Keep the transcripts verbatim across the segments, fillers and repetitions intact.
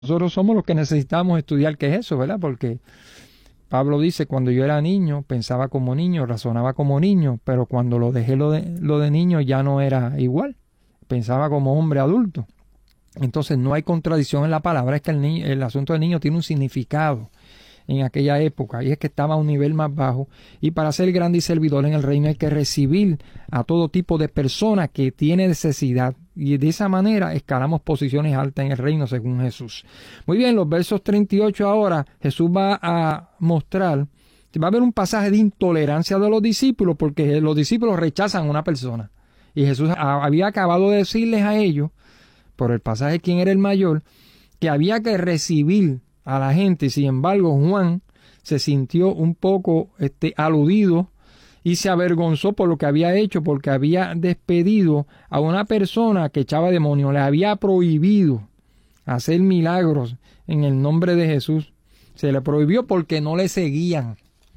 Nosotros somos los que necesitamos estudiar qué es eso, ¿verdad? Porque Pablo dice, cuando yo era niño, pensaba como niño, razonaba como niño, pero cuando lo dejé lo de, lo de niño ya no era igual. Pensaba como hombre adulto. Entonces no hay contradicción en la palabra, es que el, niño, el asunto del niño tiene un significado en aquella época, y es que estaba a un nivel más bajo, y para ser grande y servidor en el reino hay que recibir a todo tipo de personas que tiene necesidad, y de esa manera escalamos posiciones altas en el reino según Jesús. Muy bien, los versos treinta y ocho ahora, Jesús va a mostrar, va a haber un pasaje de intolerancia de los discípulos, porque los discípulos rechazan a una persona, y Jesús había acabado de decirles a ellos, por el pasaje quién era el mayor, que había que recibir a la gente. Sin embargo, Juan se sintió un poco este, aludido y se avergonzó por lo que había hecho, porque había despedido a una persona que echaba demonios, le había prohibido hacer milagros en el nombre de Jesús. Se le prohibió porque no le seguían.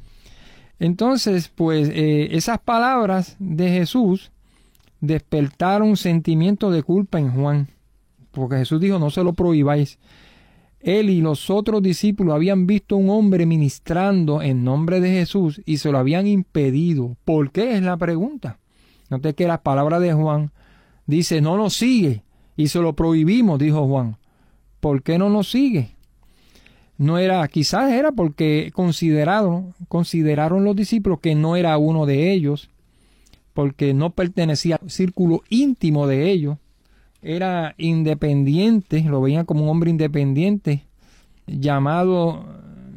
Entonces, pues eh, esas palabras de Jesús despertaron sentimientos de culpa en Juan, porque Jesús dijo, no se lo prohibáis. Él y los otros discípulos habían visto a un hombre ministrando en nombre de Jesús y se lo habían impedido. ¿Por qué? Es la pregunta. Note que las palabras de Juan dice, no nos sigue, y se lo prohibimos, dijo Juan. ¿Por qué no nos sigue? No era, quizás era porque consideraron, consideraron los discípulos que no era uno de ellos, porque no pertenecía al círculo íntimo de ellos. Era independiente, lo veían como un hombre independiente, llamado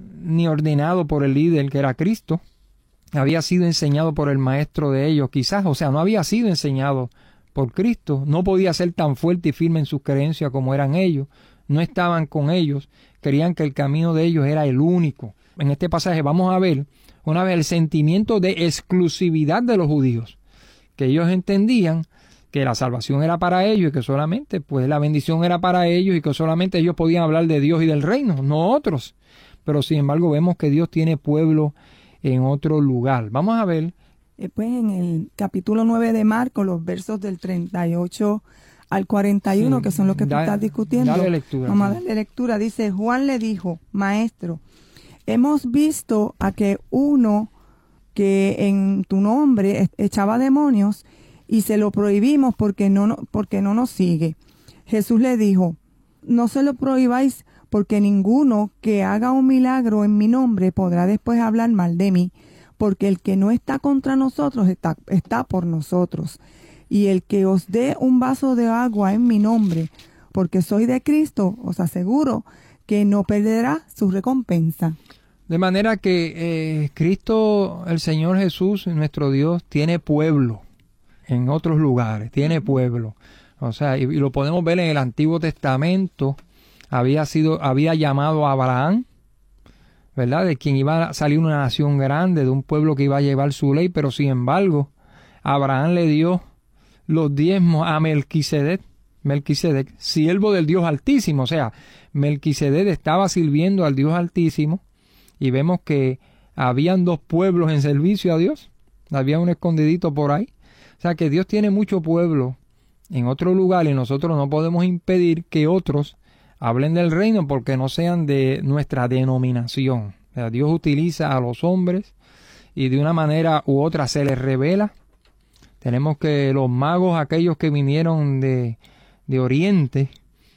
ni ordenado por el líder que era Cristo. Había sido enseñado por el maestro de ellos, quizás, o sea, no había sido enseñado por Cristo, no podía ser tan fuerte y firme en sus creencias como eran ellos, no estaban con ellos, creían que el camino de ellos era el único. En este pasaje vamos a ver una vez el sentimiento de exclusividad de los judíos, que ellos entendían que la salvación era para ellos y que solamente pues la bendición era para ellos y que solamente ellos podían hablar de Dios y del reino, no otros. Pero sin embargo vemos que Dios tiene pueblo en otro lugar. Vamos a ver. Después en el capítulo nueve de Marcos, los versos del treinta y ocho al cuarenta y uno, sí, que son los que da, tú estás discutiendo. Dale lectura. Vamos a darle lectura. Dice, Juan le dijo, maestro, hemos visto a que uno que en tu nombre echaba demonios y se lo prohibimos porque no, porque no nos sigue. Jesús le dijo, no se lo prohibáis porque ninguno que haga un milagro en mi nombre podrá después hablar mal de mí, porque el que no está contra nosotros está, está por nosotros. Y el que os dé un vaso de agua en mi nombre, porque soy de Cristo, os aseguro que no perderá su recompensa. De manera que eh, Cristo, el Señor Jesús, nuestro Dios, tiene pueblo en otros lugares, tiene pueblo. O sea, y, y lo podemos ver en el Antiguo Testamento, había sido, había llamado a Abraham, ¿verdad? De quien iba a salir una nación grande, de un pueblo que iba a llevar su ley, pero sin embargo, Abraham le dio los diezmos a Melquisedec, Melquisedec, siervo del Dios Altísimo. O sea, Melquisedec estaba sirviendo al Dios Altísimo, y vemos que habían dos pueblos en servicio a Dios, había un escondidito por ahí. O sea que Dios tiene mucho pueblo en otro lugar y nosotros no podemos impedir que otros hablen del reino porque no sean de nuestra denominación. O sea, Dios utiliza a los hombres y de una manera u otra se les revela. Tenemos que los magos, aquellos que vinieron de, de Oriente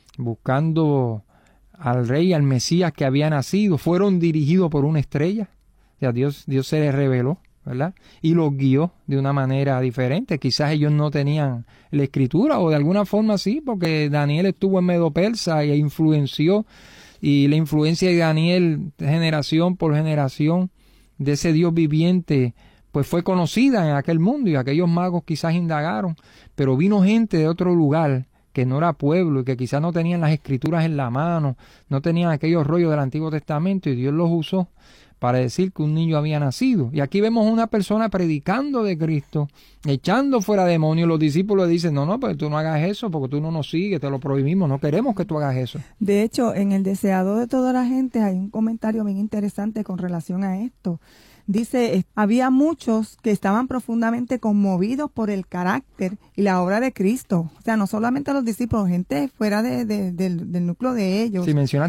buscando al rey, al Mesías que había nacido, fueron dirigidos por una estrella. O sea, Dios, Dios se les reveló, ¿verdad? Y los guió de una manera diferente. Quizás ellos no tenían la escritura o de alguna forma sí, porque Daniel estuvo en Medo Persa e influenció, y la influencia de Daniel generación por generación de ese Dios viviente pues fue conocida en aquel mundo, y aquellos magos quizás indagaron, pero vino gente de otro lugar que no era pueblo y que quizás no tenían las escrituras en la mano, no tenían aquellos rollos del Antiguo Testamento, y Dios los usó para decir que un niño había nacido. Y aquí vemos una persona predicando de Cristo, echando fuera demonios. Los discípulos dicen, no, no, pero tú no hagas eso porque tú no nos sigues, te lo prohibimos, no queremos que tú hagas eso. De hecho, en el deseado de toda la gente hay un comentario bien interesante con relación a esto. dice, había muchos que estaban profundamente conmovidos por el carácter y la obra de Cristo. O sea, no solamente los discípulos, gente fuera de, de, del, del núcleo de ellos. Si mencionaste